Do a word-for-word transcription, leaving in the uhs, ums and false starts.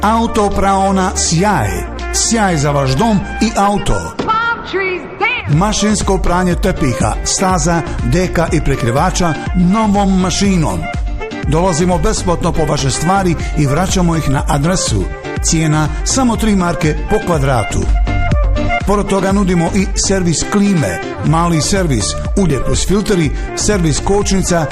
Autopraona Sjaj. Sjaj za vaš dom i auto. Mašinsko pranje tepiha, staza, deka i prekrivača novom mašinom. Dolazimo besplatno po vaše stvari i vraćamo ih na adresu. Cijena samo tri marke po kvadratu. Pored toga nudimo i servis klime, mali servis, ulje plus filteri, servis kočnica